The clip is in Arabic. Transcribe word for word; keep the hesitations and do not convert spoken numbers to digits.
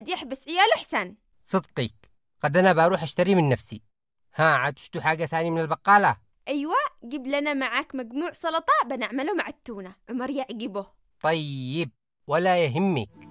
ودي أحبس عياله أحسن. صدقك قد أنا بروح أشتري من نفسي. ها عاد شتو حاجة ثانية من البقالة؟ أيوة، جيب لنا معاك مجموع سلطة بنعمله مع التونة، عمر يعجبه. طيب ولا يهمك.